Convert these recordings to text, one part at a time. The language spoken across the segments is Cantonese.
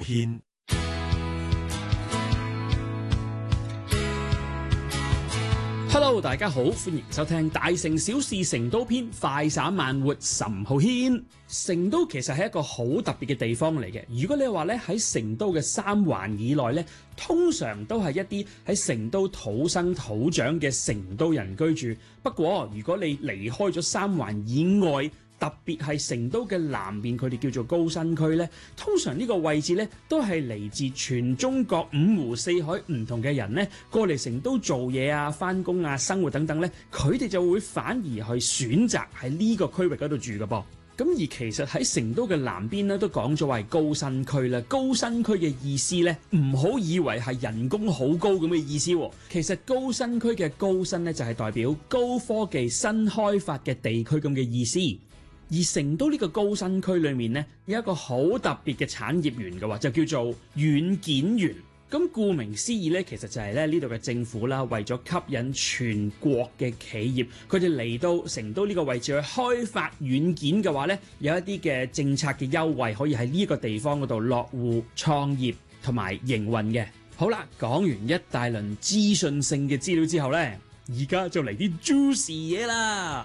篇。 Hello， 大家好，歡迎收聽大城小事成都篇，快閃慢活岑浩軒。成都其實係一個好特別嘅地方嚟嘅。如果你話咧喺成都嘅三環以內咧，通常都係一啲喺成都土生土長嘅成都人居住。不過如果你離開咗三環以外，特別係成都嘅南邊，佢哋叫做高新區呢，通常呢個位置呢，都係嚟自全中國五湖四海唔同嘅人呢，過嚟成都做嘢啊、返工啊、生活等等呢，佢哋就會反而去選擇喺呢個區域嗰度住嘅噃。咁而其實喺成都嘅南邊呢，都講咗話係高新區啦。高新區嘅意思呢，唔好以為係人工好高咁嘅意思喎。其實高新區嘅高新呢，就係代表高科技新開發嘅地區咁嘅意思。而成都呢個高新區裏面呢，有一個好特別嘅產業園嘅話，就叫做軟件園。咁顧名思義呢，其實就係咧呢度嘅政府啦，為咗吸引全國嘅企業，佢哋嚟到成都呢個位置去開發軟件嘅話呢，有一啲嘅政策嘅優惠可以喺呢個地方嗰度落戶創業同埋營運嘅。好啦，講完一大輪資訊性嘅資料之後呢，而家就嚟啲 juicy 嘢啦。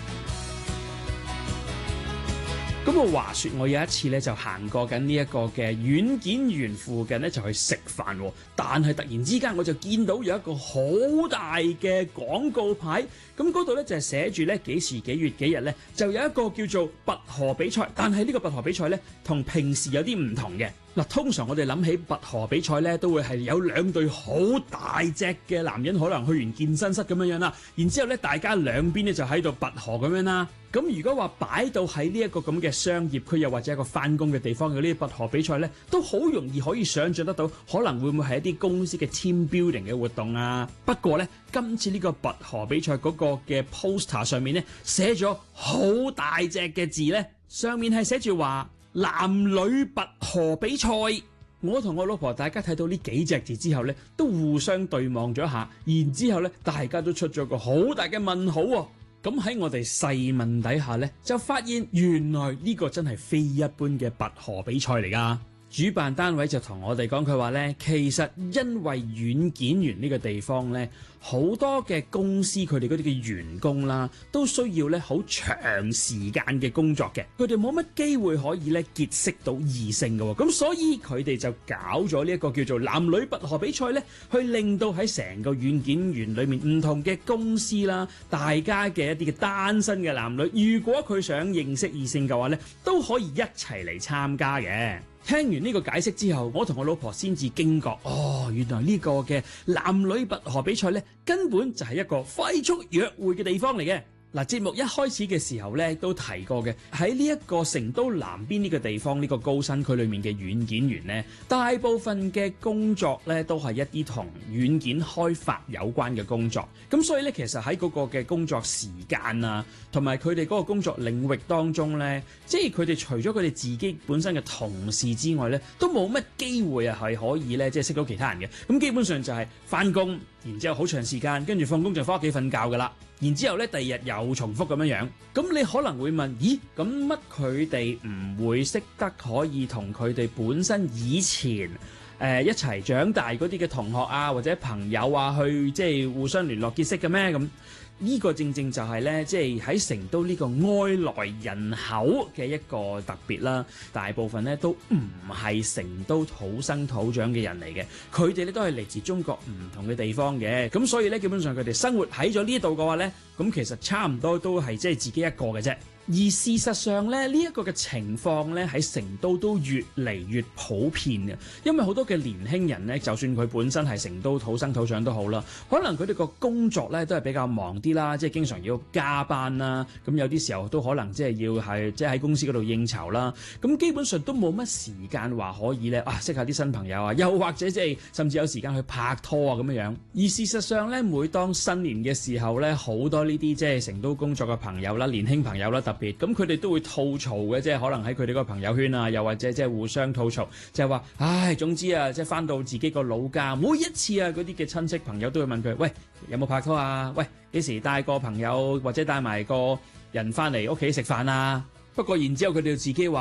咁我話說，我有一次咧就行過緊呢一個嘅軟件園附近咧就去食飯，但係突然之間我就見到有一個好大嘅廣告牌，咁嗰度咧就係寫住咧幾時幾月幾日咧就有一個叫做拔河比賽，但係呢個拔河比賽咧同平時有啲唔同嘅。嗱，通常我哋諗起拔河比賽咧，都會係有兩隊好大隻嘅男人，可能去完健身室咁樣樣啦，然之後咧大家兩邊咧就喺度拔河咁樣啦。咁如果話擺到喺呢一個咁嘅商業區，又或者一個返工嘅地方嘅呢啲拔河比賽咧，都好容易可以想像得到，可能會唔會係一啲公司嘅 team building 嘅活動啊？不過咧，今次呢個拔河比賽嗰個嘅 poster 上面咧寫咗好大隻嘅字咧，上面係寫住話男女拔河比賽。我同我老婆大家睇到呢幾隻字之後咧，都互相對望咗一下，然之後咧大家都出咗個好大嘅問號喎。咁喺我哋細問底下咧，就發現原來呢個真係非一般嘅拔河比賽嚟㗎。主辦單位就同我哋講，佢話咧，其實因為軟件園呢個地方咧，好多嘅公司佢哋嗰啲嘅員工啦，都需要咧好長時間嘅工作嘅，佢哋冇乜機會可以咧結識到異性嘅喎，咁所以佢哋就搞咗呢一個叫做男女拔河比賽咧，去令到喺成個軟件園裏面唔同嘅公司啦，大家嘅一啲嘅單身嘅男女，如果佢想認識異性嘅話咧，都可以一齊嚟參加嘅。聽完呢個解釋之後，我同我老婆先至驚覺，原來呢個嘅男女拔河比賽呢，根本就係一個快速約會嘅地方嚟嘅。嗱，節目一開始嘅時候咧都提過嘅，喺呢一個成都南邊呢個地方，呢個高新區裏面嘅軟件園呢，大部分嘅工作咧都係一啲同軟件開發有關嘅工作。咁所以咧，其實喺嗰個嘅工作時間啊，同埋佢哋嗰個工作領域當中咧，即係佢哋除咗佢哋自己本身嘅同事之外咧，都冇乜機會啊係可以咧即係識到其他人嘅。咁基本上就係返工，然之後好長時間，跟住放工就返屋企瞓覺㗎啦。然之後咧，第二日又重複咁樣樣。咁你可能會問，咦？咁乜佢哋唔會識得可以同佢哋本身以前一齊長大嗰啲嘅同學啊，或者朋友啊，去即係互相聯絡結識嘅咩？咁呢個正正就係咧，即係喺成都呢個外來人口嘅一個特別啦。大部分咧都唔係成都土生土長嘅人嚟嘅，佢哋咧都係嚟自中國唔同嘅地方嘅。咁所以咧，基本上佢哋生活喺咗呢度嘅話咧，咁其實差唔多都係即係自己一個嘅啫。而事實上咧，呢一個嘅情況咧喺成都都越嚟越普遍嘅，因為好多嘅年輕人咧，就算佢本身係成都土生土長都好啦，可能佢哋個工作咧都係比較忙啲啦，即係經常要加班啦，咁有啲時候都可能即係要係即係喺公司嗰度應酬啦，咁基本上都冇乜時間話可以咧識下啲新朋友啊，又或者即係甚至有時間去拍拖啊咁樣樣。而事實上咧，每當新年嘅時候咧，好多呢啲即係成都工作嘅朋友啦、年輕朋友啦，咁佢哋都會吐槽嘅，即係可能喺佢哋個朋友圈啊，又或者即係互相吐槽，就係話，總之啊，即係翻到自己個老家，每一次啊，嗰啲嘅親戚朋友都會問佢，喂，有冇拍拖啊？喂，幾時帶個朋友或者帶埋個人翻嚟屋企食飯啊？不過然之後佢哋就自己話，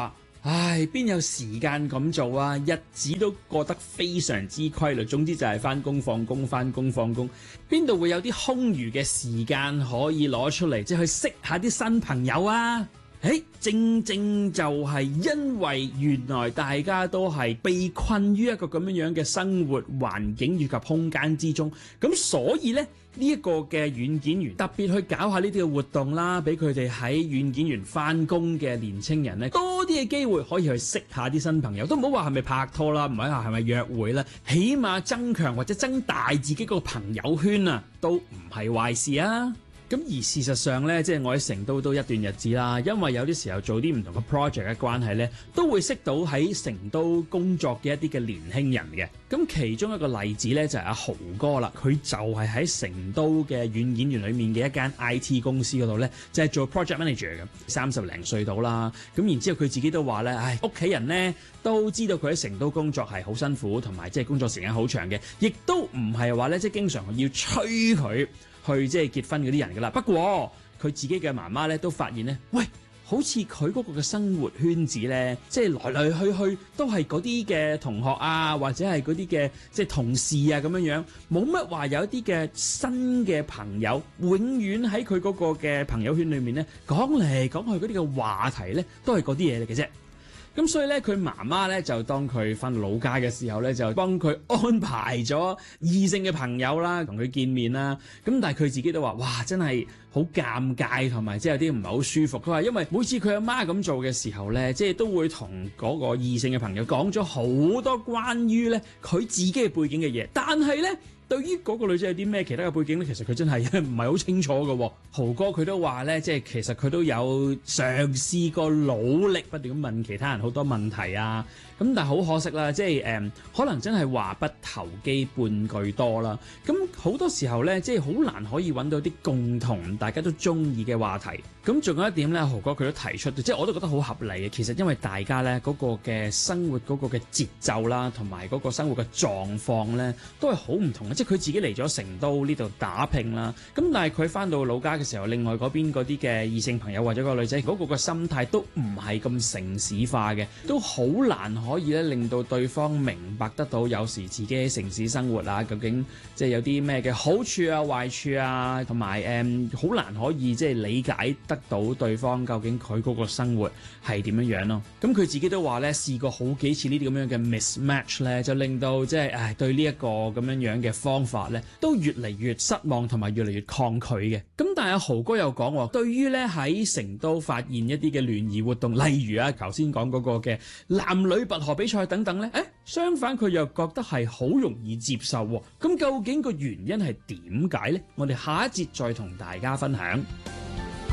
唉，邊有時間咁做啊？日子都過得非常之規律，總之就係返工放工，返工放工，邊度會有啲空餘嘅時間可以攞出嚟，即係去識下啲新朋友啊？正正就係因為原來大家都係被困於一個咁樣嘅生活環境以及空間之中，咁所以呢一個嘅軟件園特別去搞下呢啲嘅活動啦，俾佢哋喺軟件園返工嘅年青人呢多啲嘅機會可以去識下啲新朋友，都唔好話係咪拍拖啦，唔係話係咪約會啦，起碼增強或者增大自己個朋友圈啊，都唔係壞事啊！咁而事實上呢，即係我喺成都都一段日子啦，因為有啲時候做啲唔同嘅 project 嘅關係呢，都會識到喺成都工作嘅一啲嘅年輕人嘅。咁其中一個例子呢，就係阿豪哥啦，佢就係喺成都嘅軟件園裏面嘅一間 IT 公司嗰度呢，就係做 project manager 嘅，30零歲到啦。咁然之後佢自己都話呢，屋企人呢都知道佢喺成都工作係好辛苦，同埋即係工作時間好長嘅，亦都唔係話呢，即係經常要催佢去即係結婚嗰啲人㗎啦。不過佢自己嘅媽媽咧都發現咧，喂，好似佢嗰個嘅生活圈子咧，即係來來去去都係嗰啲嘅同學啊，或者係嗰啲嘅即係同事啊咁樣樣，冇乜話有一啲嘅新嘅朋友，永遠喺佢嗰個嘅朋友圈裏面咧講嚟講去嗰啲嘅話題咧，都係嗰啲嘢嚟嘅啫。咁所以咧，佢媽媽咧就當佢返到老家嘅時候咧，就幫佢安排咗異性嘅朋友啦，同佢見面啦。咁但係佢自己都話：哇，真係好尷尬，同埋即係有啲唔係好舒服。佢話因為每次佢阿媽咁做嘅時候咧，即係都會同嗰個異性嘅朋友講咗好多關於咧佢自己嘅背景嘅嘢，但係咧，對於嗰個女仔有啲咩其他嘅背景咧，其實佢真係唔係好清楚嘅。豪哥佢都話咧，即係其實佢都有嘗試過努力不斷咁問其他人好多問題啊。咁但係好可惜啦，即係可能真係話不投機半句多啦。咁好多時候咧，即係好難可以揾到啲共同大家都中意嘅話題。咁仲有一點咧，豪哥佢都提出，即係我都覺得好合理嘅。其實因為大家咧嗰個嘅生活嗰個嘅節奏啦，同埋嗰個生活嘅狀況咧，都係好唔同嘅。即係佢自己嚟咗成都呢度打拼啦，咁但係佢返到老家嘅時候，另外嗰邊嗰啲嘅異性朋友或者個女仔嗰個嘅心態都唔係咁城市化嘅，都好難可以咧令到對方明白得到有時自己喺城市生活啊，究竟即係有啲咩嘅好處啊、壞處啊，同埋好難可以即係理解得到對方究竟佢嗰個生活係點樣樣咯。咁佢自己都話咧，試過好幾次呢啲咁樣嘅 mismatch 咧，就令到即係對呢一個咁樣樣嘅方法咧，都越嚟越失望同埋越嚟越抗拒嘅。咁但係阿豪哥又講，對於咧喺成都發現一啲嘅聯誼活動，例如啊頭先講嗰個嘅男女拔河比賽等等咧，相反佢又覺得係好容易接受。咁究竟個原因係點解呢？我哋下一節再同大家分享。